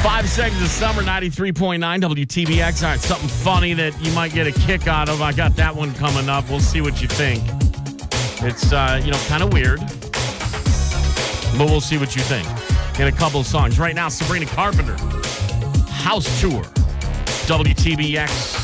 5 seconds of summer, 93.9 WTBX. All right, something funny that you might get a kick out of. I got that one coming up. We'll see what you think. It's, kind of weird, but we'll see what you think in a couple of songs. Right now, Sabrina Carpenter, House Tour, WTBX.